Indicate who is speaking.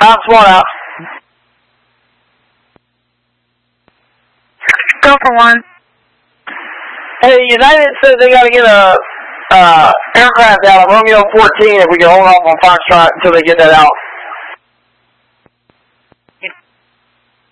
Speaker 1: SWAT out.
Speaker 2: Go for 1.
Speaker 1: Hey, United says they got to get a aircraft out of Romeo 14 if we can hold off on Foxtrot until they get that out.